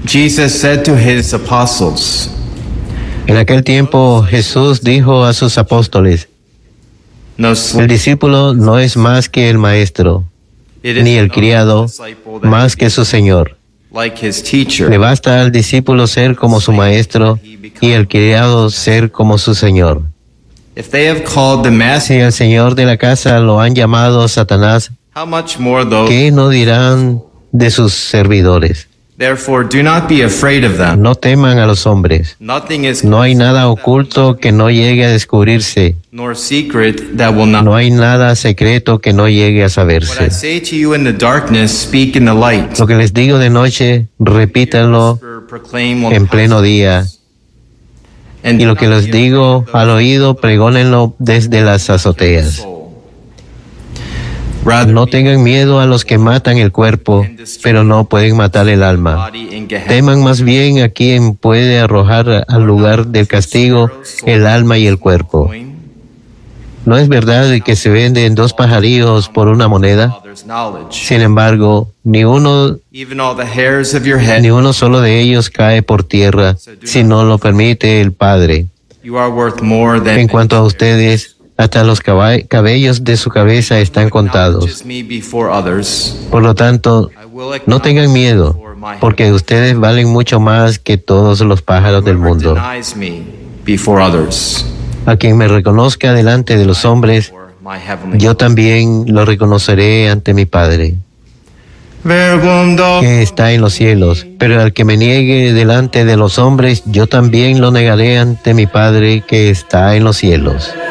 Jesus said to his apostles, En aquel tiempo Jesús dijo a sus apóstoles: "No el slave discípulo no es más que el maestro, ni el criado más que su señor. like his teacher. Le basta al discípulo ser como su maestro y el criado ser como su señor. If they have called the master, Si al señor de la casa lo han llamado Satanás, how much more those? ¿qué no dirán de sus servidores? Therefore, do not be afraid of them. No teman a los hombres. Nothing is No hay nada oculto que no llegue a descubrirse. nor secret that will not. No hay nada secreto que no llegue a What I saberse. say to you in the darkness, speak in the light. Lo que les digo de noche, repítanlo Proclaim en pleno día. Y lo que les digo al oído, pregónenlo desde las azoteas. No tengan miedo a los que matan el cuerpo, pero no pueden matar el alma. Teman más bien a quien puede arrojar al lugar del castigo el alma y el cuerpo. ¿No es verdad que se venden 2 pajarillos por una moneda? Sin embargo, ni uno solo de ellos cae por tierra, si no lo permite el Padre. En cuanto a ustedes, hasta los cabellos de su cabeza están contados. Por lo tanto, no tengan miedo, porque ustedes valen mucho más que todos los pájaros del mundo. A quien me reconozca delante de los hombres, yo también lo reconoceré ante mi Padre, que está en los cielos. Pero al que me niegue delante de los hombres, yo también lo negaré ante mi Padre, que está en los cielos.